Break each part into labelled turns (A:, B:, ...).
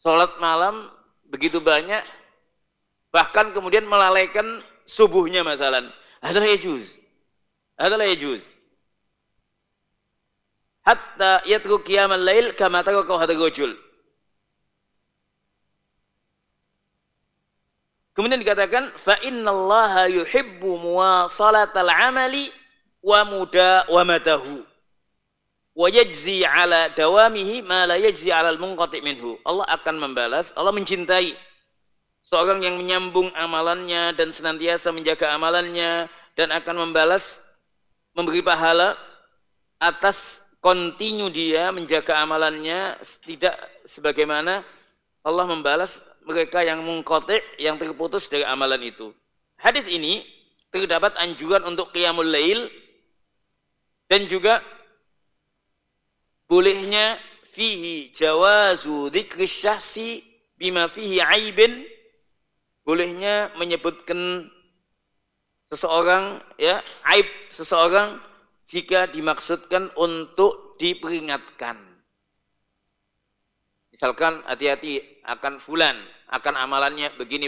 A: Sholat malam begitu banyak, bahkan kemudian melalaikan subuhnya masalan. Adalah yajuz. Adalah yajuz. Hatta yatruk qiyamal lail kama taraka hadha rajul. Kemudian dikatakan fa innallaha yuhibbu muwasalatal amali wa mudawamatahu wa yajzi ala dawamihi ma la yajzi ala al-munqati minhu. Allah akan membalas, Allah mencintai seorang yang menyambung amalannya dan senantiasa menjaga amalannya, dan akan membalas, memberi pahala atas kontinu dia menjaga amalannya, tidak sebagaimana Allah membalas mereka yang munqati', yang terputus dari amalan itu. Hadis ini terdapat anjuran untuk qiyamul lail, dan juga bolehnya fihi jawazu dzikri syahsi bima fihi aibin, bolehnya menyebutkan seseorang, ya, aib seseorang jika dimaksudkan untuk diperingatkan. Misalkan hati-hati akan fulan, akan amalannya begini.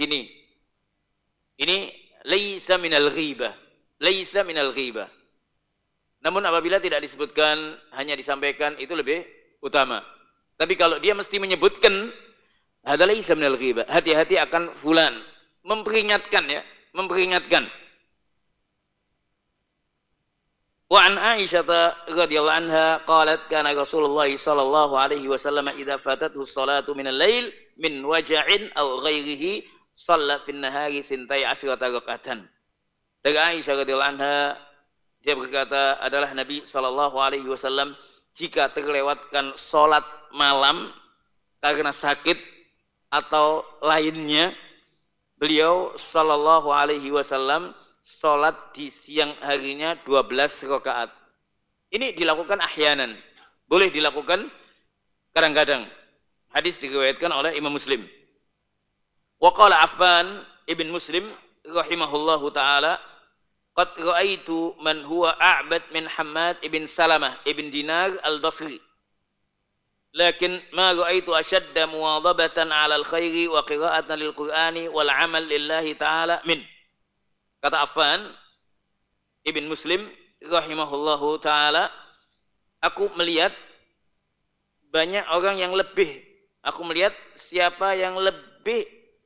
A: Ini laisa minal ghibah. Laisa minal ghibah. Namun apabila tidak disebutkan, hanya disampaikan, itu lebih utama. Tapi kalau dia mesti menyebutkan, hada laisa minal ghibah. Hati-hati akan fulan. Memperingatkan, ya, memperingatkan. Wa an Aisyah radhiyallahu anha qalat kana Rasulullah sallallahu alaihi wasallam idza fatathu sholatu minal lail min waja'in aw ghairihi shalla fin nahari sintai asyrata rakaatan. Dari Aisyah radhiyallahu anha, dia berkata, adalah Nabi sallallahu alaihi wasallam jika terlewatkan salat malam karena sakit atau lainnya, beliau sallallahu alaihi wasallam sholat di siang harinya 12 rakaat. Ini dilakukan ahyanan, boleh dilakukan kadang-kadang. Hadis diriwayatkan oleh Imam Muslim. Wa qala Affan ibn Muslim rahimahullahu taala, qad ra'aitu man huwa a'bad min Hammad ibn Salamah ibn Dinar al-Basri, lakin ma ra'aitu ashadda muwadhabatan 'ala al-khairi wa qira'atan lil-Qur'ani wal 'amal lillahi ta'ala min. Kata Affan ibn Muslim rahimahullahu ta'ala, aku melihat banyak orang yang lebih, aku melihat siapa yang lebih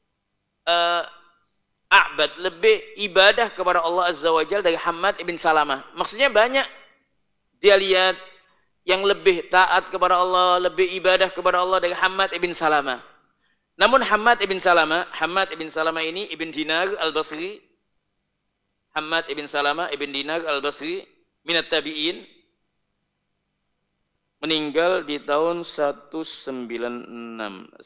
A: a'bad, lebih ibadah kepada Allah Azza wa Jalla dari Hammad ibn Salamah. Maksudnya banyak dia lihat yang lebih taat kepada Allah, lebih ibadah kepada Allah dari Hammad ibn Salamah. Namun Hammad ibn Salamah ini ibn Dinar al-Basri, Hammad ibn Salamah ibn Dinar al-Basri minat tabi'in, meninggal di tahun 196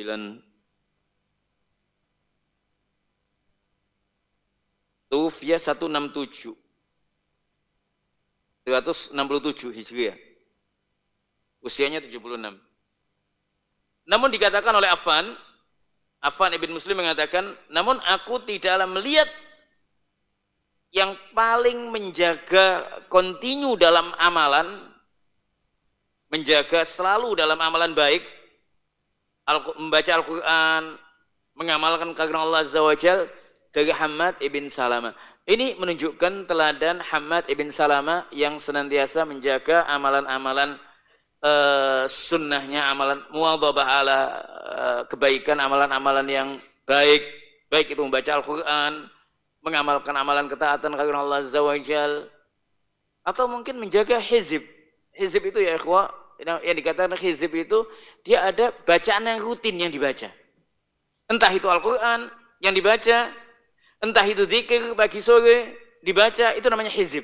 A: Tufiya 167 Hijriah. Usianya 76. Namun dikatakan oleh Affan ibn Muslim mengatakan, namun aku tidaklah melihat yang paling menjaga kontinu dalam amalan, menjaga selalu dalam amalan baik, membaca Al-Quran, mengamalkan karena Allah Azza wa Jalla, dari Hammad ibn Salamah. Ini menunjukkan teladan Hammad ibn Salamah yang senantiasa menjaga amalan-amalan sunnahnya, amalan muwadhabah ala kebaikan, amalan-amalan yang baik itu membaca Al-Quran, mengamalkan amalan ketaatan karena Allah Azza wa Jalla, atau mungkin menjaga hizib. Hizib itu, ya ikhwah, yang dikatakan hizib itu, dia ada bacaan yang rutin yang dibaca. Entah itu Al-Quran yang dibaca, entah itu zikir pagi sore dibaca, itu namanya hizib.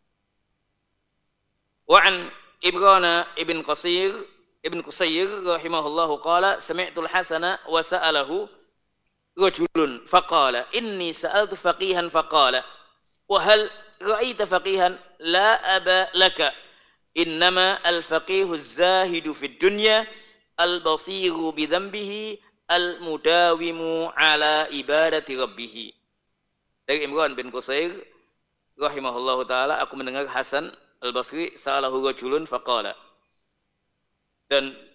A: Wa an Ibrana ibn Qusayr rahimahullahu qala sami'tul Hasana wa sa'alahu rajulun faqala inni sa'altu faqihan faqala wa hal ra'aita faqihan la aba laka innama al-faqihu az-zahidu fid dunya al-basiru bi dhanbihi al-mudawimu ala ibadati rabbih. Dari Imran bin Qusayr rahimahullahu taala, aku mendengar Hasan al-Basri sa'alahu rajulun faqala, dan